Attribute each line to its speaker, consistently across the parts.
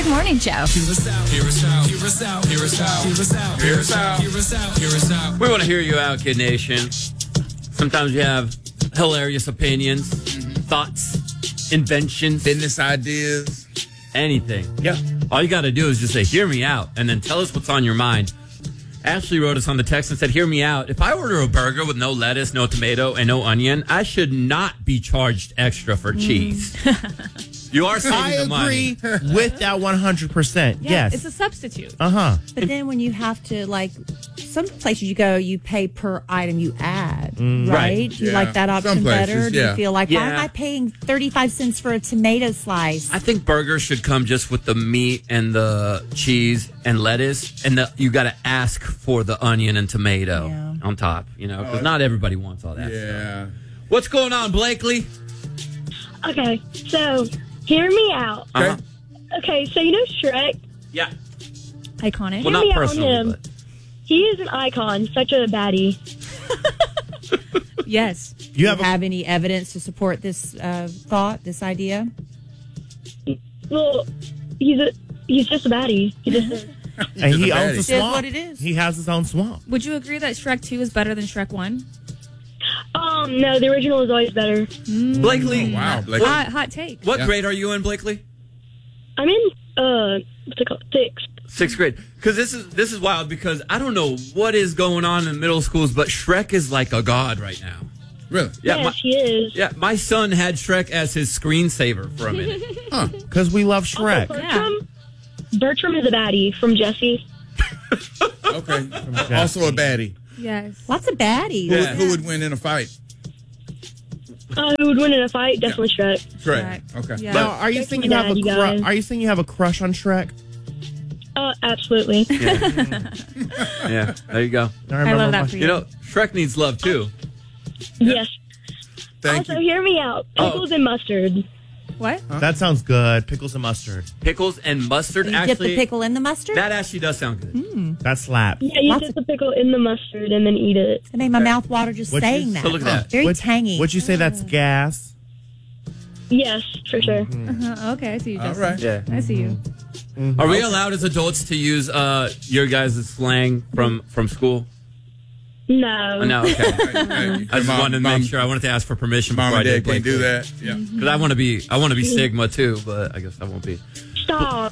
Speaker 1: Good morning, Joe.
Speaker 2: Hear us out. Hear us out. Hear us out. Hear us out. Hear us out. Hear us out. Hear us out. Hear us out.
Speaker 3: We want to hear you out, Kid Nation. Sometimes you have hilarious opinions, thoughts, inventions,
Speaker 4: business ideas,
Speaker 3: anything.
Speaker 4: Yeah.
Speaker 3: All you got to do is just say, hear me out, and then tell us what's on your mind. Ashley wrote us on the text and said, hear me out. If I order a burger with no lettuce, no tomato, and no onion, I should not be charged extra for cheese. You are saving the money.
Speaker 5: I agree with that 100%.
Speaker 1: Yeah,
Speaker 5: yes.
Speaker 1: It's a substitute.
Speaker 5: Uh-huh.
Speaker 6: But then when you have to, like, some places you go, you pay per item you add, right? Do you like that option
Speaker 4: Some places,
Speaker 6: better? Do you feel like, why am
Speaker 3: Yeah.
Speaker 6: I paying 35 cents for a tomato slice?
Speaker 3: I think burgers should come just with the meat and the cheese and lettuce, and you got to ask for the onion and tomato on top, because not everybody wants all that stuff. What's going on, Blakely?
Speaker 7: Okay, so hear me out.
Speaker 3: Uh-huh.
Speaker 7: Okay, so you know Shrek?
Speaker 3: Yeah.
Speaker 1: Iconic.
Speaker 3: Well,
Speaker 7: Hear me
Speaker 3: not
Speaker 7: out on
Speaker 3: personally,
Speaker 7: him.
Speaker 3: but
Speaker 7: He is an icon, such a baddie.
Speaker 1: Yes.
Speaker 6: Do you have any evidence to support this thought, this idea?
Speaker 7: Well, he's just a baddie. He just is.
Speaker 5: And he owns a
Speaker 6: It is
Speaker 5: swamp.
Speaker 6: what it is.
Speaker 5: He has his own swamp.
Speaker 1: Would you agree that Shrek 2 is better than Shrek 1?
Speaker 7: No, the original is always better.
Speaker 3: Blakely.
Speaker 4: Wow, Blakely.
Speaker 1: Hot take.
Speaker 3: What grade are you in, Blakely?
Speaker 7: I'm in, what's it called? 6th.
Speaker 3: 6th grade. Because this is wild, because I don't know what is going on in middle schools, but Shrek is like a god right now.
Speaker 4: Really?
Speaker 3: Yeah,
Speaker 7: Yes, he is.
Speaker 3: Yeah, my son had Shrek as his screensaver for a minute.
Speaker 5: Because we love Shrek.
Speaker 7: Bertram is a baddie from Jessie.
Speaker 4: Okay. Also a baddie.
Speaker 1: Yes.
Speaker 6: Lots of baddies.
Speaker 4: Who would win in a fight?
Speaker 7: Who would win in a fight? Definitely Shrek.
Speaker 4: Shrek. Okay.
Speaker 1: Yeah.
Speaker 5: Now, are you saying you have are you saying you have a crush on Shrek?
Speaker 7: Absolutely.
Speaker 3: Yeah, there you go.
Speaker 1: I love that for you.
Speaker 3: You know, Shrek needs love too.
Speaker 7: Yes.
Speaker 4: Thank
Speaker 7: also,
Speaker 4: you.
Speaker 7: hear me out. Pickles and mustard.
Speaker 1: What?
Speaker 5: That sounds good. Pickles and mustard.
Speaker 3: Pickles and mustard.
Speaker 6: You
Speaker 3: actually,
Speaker 6: dip the pickle in the mustard?
Speaker 3: that actually does sound good.
Speaker 5: That slaps.
Speaker 7: Yeah, you dip the pickle in the mustard and then eat it.
Speaker 6: It made my mouth water just
Speaker 5: What'd you-
Speaker 6: saying that.
Speaker 3: So look at that.
Speaker 6: Very tangy.
Speaker 5: Would you say that's gas?
Speaker 7: Yes, for sure.
Speaker 1: Okay, I see you,
Speaker 4: All
Speaker 1: Justin.
Speaker 4: right.
Speaker 3: Yeah.
Speaker 1: I see you.
Speaker 3: Are we allowed as adults to use your guys' slang from school?
Speaker 7: No.
Speaker 3: No, okay.
Speaker 4: Hey,
Speaker 3: I just
Speaker 4: mom-
Speaker 3: wanted to
Speaker 4: mom-
Speaker 3: make sure. I wanted to ask for permission
Speaker 4: Mom
Speaker 3: before I
Speaker 4: and
Speaker 3: did
Speaker 4: dad can't do
Speaker 3: Blakely.
Speaker 4: that. Yeah.
Speaker 3: Because I want to be Sigma too, but I guess I won't be.
Speaker 7: Stop.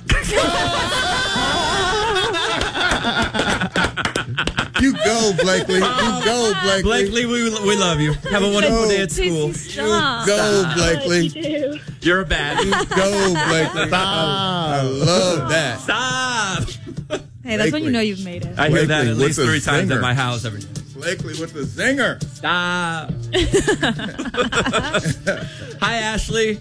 Speaker 4: You go, Blakely. You go, Blakely.
Speaker 3: Blakely, we love you. Have a wonderful day at school.
Speaker 1: Stop.
Speaker 4: Go,
Speaker 7: You
Speaker 4: Blakely.
Speaker 7: do.
Speaker 3: You're a bad.
Speaker 4: Go, Blakely. I love that.
Speaker 3: Stop.
Speaker 1: Hey, that's when
Speaker 4: Blakely.
Speaker 1: you know you've made it.
Speaker 3: I hear that
Speaker 4: Blakely
Speaker 3: at
Speaker 4: with
Speaker 3: least
Speaker 4: the
Speaker 3: 3 times
Speaker 4: zinger.
Speaker 3: at my house every day.
Speaker 4: Blakely with the zinger.
Speaker 3: Stop. Hi, Ashley.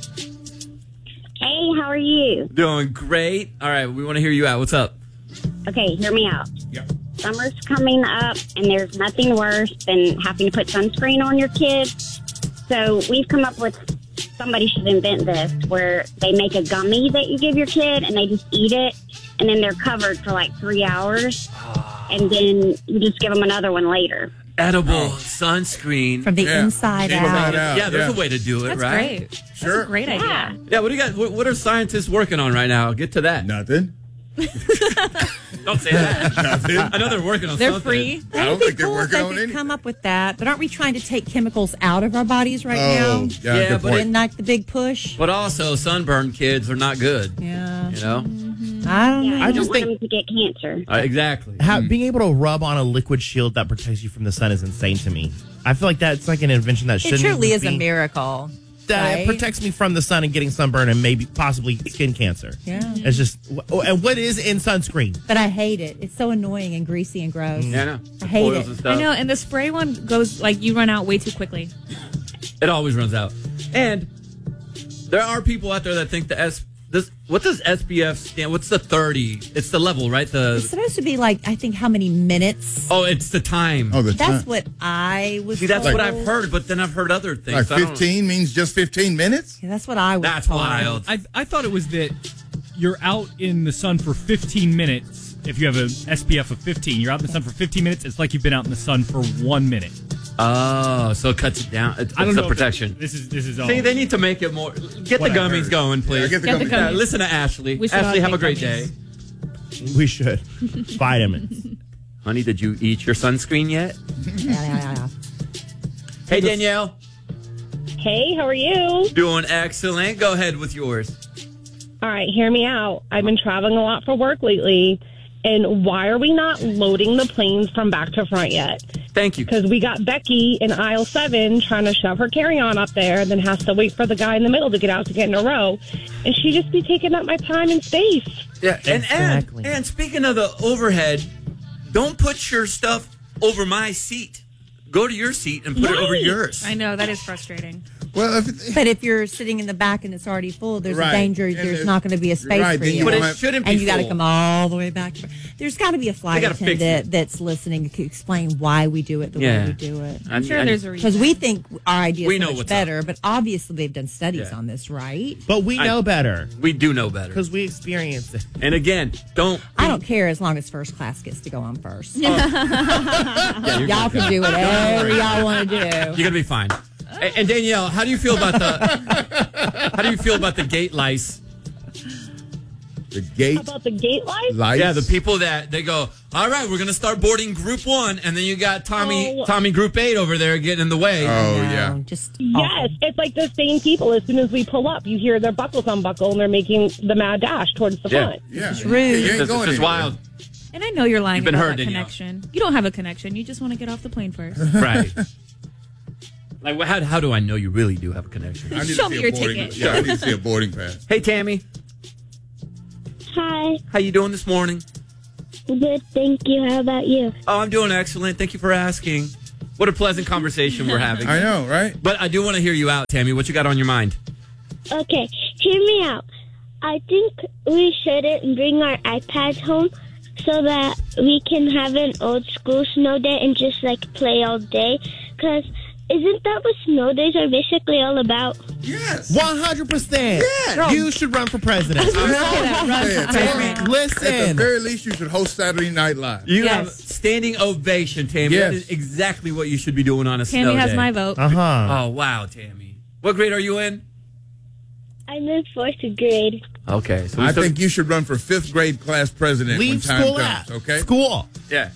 Speaker 8: Hey, how are you?
Speaker 3: Doing great. All right, we want to hear you out. What's up?
Speaker 8: Okay, hear me out.
Speaker 4: Yeah.
Speaker 8: Summer's coming up, and there's nothing worse than having to put sunscreen on your kids. So we've come up with, somebody should invent this, where they make a gummy that you give your kid, and they just eat it, and then they're covered for like 3 hours, and then you just give them another one later.
Speaker 3: Edible sunscreen.
Speaker 6: From the inside out.
Speaker 3: Yeah, there's a way to do it,
Speaker 1: That's
Speaker 3: right?
Speaker 1: great.
Speaker 4: Sure.
Speaker 1: That's a great idea.
Speaker 3: Yeah, what do you got? What are scientists working on right now? Get to that.
Speaker 4: Nothing.
Speaker 3: Don't say that.
Speaker 4: Nothing.
Speaker 3: I know they're working on
Speaker 1: They're
Speaker 3: something.
Speaker 1: free.
Speaker 4: I don't think they're
Speaker 6: Cool if
Speaker 4: working
Speaker 6: they
Speaker 4: on
Speaker 6: could
Speaker 4: anything.
Speaker 6: come up with that. But aren't we trying to take chemicals out of our bodies right
Speaker 4: Oh,
Speaker 6: now?
Speaker 4: yeah,
Speaker 3: Yeah,
Speaker 4: good
Speaker 3: but
Speaker 4: point.
Speaker 6: Isn't that the big push?
Speaker 3: But also, sunburned kids are not good.
Speaker 6: Yeah.
Speaker 3: You know?
Speaker 6: I don't know.
Speaker 8: Yeah,
Speaker 5: I
Speaker 8: you
Speaker 5: just
Speaker 8: don't want
Speaker 5: think-
Speaker 8: them to get cancer.
Speaker 3: Exactly.
Speaker 5: Being able to rub on a liquid shield that protects you from the sun is insane to me. I feel like that's like an invention that
Speaker 6: It
Speaker 5: shouldn't
Speaker 6: truly
Speaker 5: even
Speaker 6: is a
Speaker 5: be-
Speaker 6: miracle.
Speaker 5: That
Speaker 6: right?
Speaker 5: protects me from the sun and getting sunburned and maybe possibly skin cancer.
Speaker 6: Yeah.
Speaker 5: It's just, and what is in sunscreen?
Speaker 6: But I hate it. It's so annoying and greasy and gross.
Speaker 3: Yeah, I know.
Speaker 6: I hate
Speaker 3: Oils
Speaker 6: it.
Speaker 3: and stuff.
Speaker 1: I know, and the spray one goes, like, you run out way too quickly.
Speaker 3: It always runs out. And there are people out there that think what does SPF stand? What's the 30? It's the level, right?
Speaker 6: It's supposed to be like, I think, how many minutes?
Speaker 3: Oh, it's the time.
Speaker 4: Oh, the
Speaker 6: That's
Speaker 4: time.
Speaker 6: what I was
Speaker 3: See, that's
Speaker 6: told.
Speaker 3: what I've heard, but then I've heard other things.
Speaker 4: Like
Speaker 3: So I don't-
Speaker 4: 15 means just 15 minutes?
Speaker 6: Yeah, that's what I was
Speaker 3: That's
Speaker 6: told.
Speaker 3: wild.
Speaker 9: I thought it was that you're out in the sun for 15 minutes. If you have an SPF of 15, you're out in the sun for 15 minutes. It's like you've been out in the sun for 1 minute.
Speaker 3: Oh, so it cuts it down. It's
Speaker 9: I don't
Speaker 3: the
Speaker 9: know.
Speaker 3: protection.
Speaker 9: This is all.
Speaker 3: See, they need to make it more. Get
Speaker 5: What
Speaker 3: the
Speaker 5: I
Speaker 3: gummies
Speaker 5: heard.
Speaker 3: going, please.
Speaker 4: Yeah, get the gummies.
Speaker 3: Listen to Ashley.
Speaker 1: We should
Speaker 3: Ashley,
Speaker 1: all
Speaker 3: have a
Speaker 1: take
Speaker 3: great
Speaker 1: gummies.
Speaker 3: day.
Speaker 5: We should. Vitamins.
Speaker 3: Honey, did you eat your sunscreen yet?
Speaker 6: Yeah.
Speaker 3: Hey, Danielle.
Speaker 7: Hey, how are you?
Speaker 3: Doing excellent. Go ahead with yours.
Speaker 7: All right, hear me out. I've been traveling a lot for work lately, and why are we not loading the planes from back to front yet?
Speaker 3: Thank you.
Speaker 7: Because we got Becky in aisle 7 trying to shove her carry-on up there, then has to wait for the guy in the middle to get out to get in a row, and she just be taking up my time and space.
Speaker 3: Yeah,
Speaker 5: Exactly.
Speaker 3: and speaking of the overhead, don't put your stuff over my seat. Go to your seat and put it over
Speaker 7: Right.
Speaker 3: yours.
Speaker 1: I know that is frustrating.
Speaker 4: Well,
Speaker 6: But if you're sitting in the back and it's already full, there's
Speaker 4: Right.
Speaker 6: a danger
Speaker 4: And
Speaker 6: there's
Speaker 4: there's-
Speaker 6: not going to be a space
Speaker 4: right,
Speaker 6: for
Speaker 4: then
Speaker 6: you.
Speaker 4: you
Speaker 3: But
Speaker 4: won't
Speaker 3: it
Speaker 4: have-
Speaker 3: shouldn't be
Speaker 6: And you got to
Speaker 3: full.
Speaker 6: come all the way back. There's got to be a flight
Speaker 3: gotta fix
Speaker 6: attendant
Speaker 3: it.
Speaker 6: that's listening to explain why we do it the
Speaker 3: Yeah.
Speaker 6: way we do it.
Speaker 1: I'm sure there's a reason.
Speaker 6: Because we think our idea
Speaker 3: We
Speaker 6: is
Speaker 3: know
Speaker 6: so much
Speaker 3: what's
Speaker 6: better, but obviously they've done studies
Speaker 3: Yeah.
Speaker 6: on this, right?
Speaker 5: But we know better
Speaker 3: We do know better.
Speaker 5: because we experience it.
Speaker 3: And again, don't.
Speaker 6: I don't care as long as first class gets to go on first.
Speaker 3: Yeah, you're
Speaker 6: Y'all
Speaker 3: good.
Speaker 6: can do whatever y'all want to do.
Speaker 3: You're gonna be fine. And Danielle, how do you feel about the gate lice?
Speaker 4: the gate
Speaker 7: How about the gate lights?
Speaker 4: lights.
Speaker 3: Yeah, the people that they go, all right, we're gonna start boarding Group 1, and then you got Tommy Group 8 over there getting in the way.
Speaker 4: Oh,
Speaker 6: No,
Speaker 4: yeah.
Speaker 6: Just
Speaker 7: Yes, it's like the same people. As soon as we pull up, you hear their buckles unbuckle, and they're making the mad dash towards the
Speaker 3: Yeah.
Speaker 7: front.
Speaker 4: Yeah.
Speaker 6: It's rude.
Speaker 4: You ain't
Speaker 3: It's
Speaker 4: going
Speaker 3: just
Speaker 4: anywhere.
Speaker 3: wild,
Speaker 1: And I know you're lying
Speaker 3: You've been
Speaker 1: about
Speaker 3: heard,
Speaker 1: that
Speaker 3: Danielle.
Speaker 1: connection. You don't have a connection. You just want to get off the plane first.
Speaker 3: right? Like, how do I know you really do have a connection?
Speaker 4: I need to
Speaker 1: Show
Speaker 4: see
Speaker 1: me
Speaker 4: a
Speaker 1: your
Speaker 4: boarding-
Speaker 1: ticket.
Speaker 4: Yeah, I need to see a boarding pass.
Speaker 3: Hey, Tammy,
Speaker 8: Hi.
Speaker 3: how you doing this morning?
Speaker 8: Good, thank you. How about you?
Speaker 3: Oh, I'm doing excellent. Thank you for asking. What a pleasant conversation we're having.
Speaker 4: I know, right?
Speaker 3: But I do want to hear you out, Tammy. What you got on your mind?
Speaker 8: Okay, hear me out. I think we shouldn't bring our iPads home so that we can have an old school snow day and just like play all day. Because isn't that what snow days are basically all about?
Speaker 4: Yes.
Speaker 5: 100%.
Speaker 4: Yeah.
Speaker 5: You should run for president.
Speaker 4: Yeah, Tammy, at the
Speaker 5: Listen.
Speaker 4: very least, you should host Saturday Night Live.
Speaker 3: You
Speaker 1: Yes.
Speaker 3: have standing ovation, Tammy.
Speaker 4: Yes.
Speaker 3: That is exactly what you should be doing on a
Speaker 1: Tammy
Speaker 3: snow
Speaker 1: has
Speaker 3: day.
Speaker 1: my vote.
Speaker 5: Uh-huh.
Speaker 3: Oh, wow, Tammy. What grade are you in?
Speaker 8: I'm in 4th grade.
Speaker 3: Okay. So
Speaker 4: I think you should run for 5th grade class president when
Speaker 5: Leave
Speaker 4: time
Speaker 5: school
Speaker 4: comes,
Speaker 5: out.
Speaker 4: okay?
Speaker 5: School.
Speaker 3: Yeah.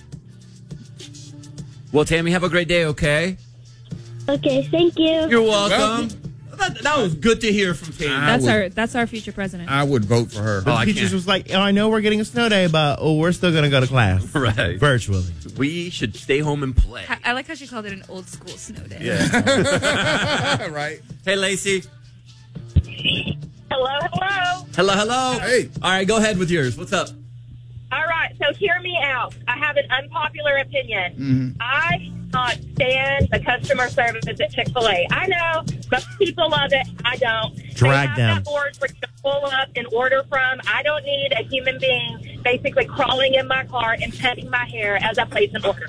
Speaker 3: Well, Tammy, have a great day, okay?
Speaker 8: Okay, thank you.
Speaker 3: You're welcome. That was good to hear from Tammy.
Speaker 1: That's our future president.
Speaker 4: I would vote for her.
Speaker 3: Oh, I
Speaker 5: The teachers
Speaker 3: can't.
Speaker 5: was like, I know we're getting a snow day, but we're still going to go to class.
Speaker 3: Right.
Speaker 5: Virtually.
Speaker 3: We should stay home and play.
Speaker 1: I like how she called it an old school snow day.
Speaker 3: Yeah.
Speaker 4: Right?
Speaker 3: Hey, Lacey.
Speaker 7: Hello, hello.
Speaker 3: Hello, hello.
Speaker 4: Hey.
Speaker 3: All right, go ahead with yours. What's up?
Speaker 7: All right, so hear me out. I have an unpopular opinion. I cannot stand the customer service at Chick-fil-A. I know most people love it. I don't.
Speaker 5: Drag
Speaker 7: they have
Speaker 5: them.
Speaker 7: that board for you to pull up and order from. I don't need a human being basically crawling in my car and petting my hair as I place an order.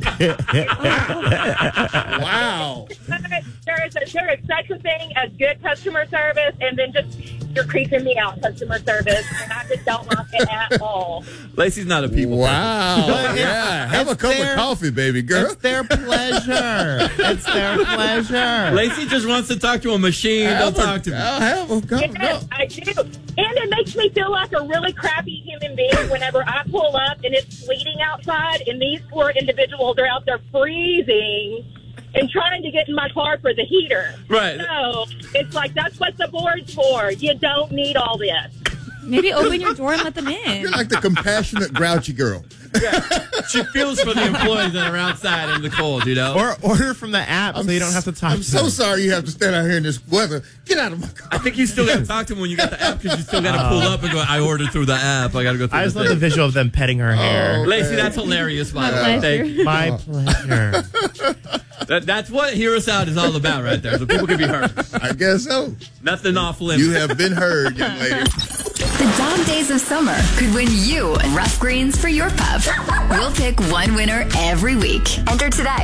Speaker 4: Wow.
Speaker 7: There is such a thing as good customer service, and then just you're creeping me out customer service, and I just don't like it at all.
Speaker 3: Lacey's not a people person.
Speaker 4: Wow. Yeah. Have a
Speaker 5: It's
Speaker 4: cup
Speaker 5: their-
Speaker 4: of coffee, baby girl.
Speaker 5: It's their pleasure. It's their pleasure.
Speaker 3: Lacey just wants to talk to a machine. Don't talk to me.
Speaker 4: I'll have a cup.
Speaker 7: Yes, I do. And it makes me feel like a really crappy human being whenever I pull up and it's sleeting outside and these poor individuals are out there freezing and trying to get in my car for the heater.
Speaker 3: Right.
Speaker 7: So it's like, that's what the board's for. You don't need all this.
Speaker 1: Maybe open your door and let them in.
Speaker 4: You're like the compassionate, grouchy girl.
Speaker 3: She feels for the employees that are outside in the cold, you know?
Speaker 5: Or order from the app so you don't have to talk
Speaker 4: I'm
Speaker 5: to
Speaker 4: so
Speaker 5: them.
Speaker 4: sorry you have to stand out here in this weather. Get out of my car.
Speaker 3: I think you still got to talk to them when you got the app because you still got to pull up and go, I ordered through the app. I got to go through
Speaker 5: I
Speaker 3: the
Speaker 5: just love the
Speaker 3: thing.
Speaker 5: visual of them petting her hair.
Speaker 3: Lacey, that's hilarious, by the way.
Speaker 1: pleasure.
Speaker 5: My pleasure.
Speaker 3: That's what Hear Us Out is all about right there. So people can be heard.
Speaker 4: I guess so.
Speaker 3: Nothing off limits.
Speaker 4: You have been heard, young lady.
Speaker 10: The dog days of summer could win you rough greens for your pup. We'll pick one winner every week. Enter today